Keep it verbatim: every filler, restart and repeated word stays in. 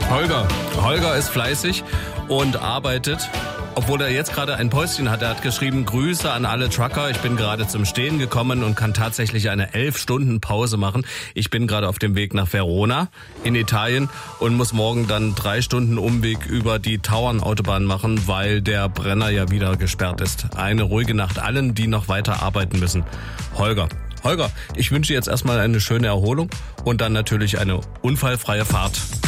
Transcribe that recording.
Holger. Holger ist fleißig und arbeitet, obwohl er jetzt gerade ein Päuschen hat. Er hat geschrieben, Grüße an alle Trucker. Ich bin gerade zum Stehen gekommen und kann tatsächlich eine elf Stunden Pause machen. Ich bin gerade auf dem Weg nach Verona in Italien und muss morgen dann drei Stunden Umweg über die Tauernautobahn machen, weil der Brenner ja wieder gesperrt ist. Eine ruhige Nacht allen, die noch weiter arbeiten müssen. Holger. Holger, ich wünsche jetzt erstmal eine schöne Erholung und dann natürlich eine unfallfreie Fahrt.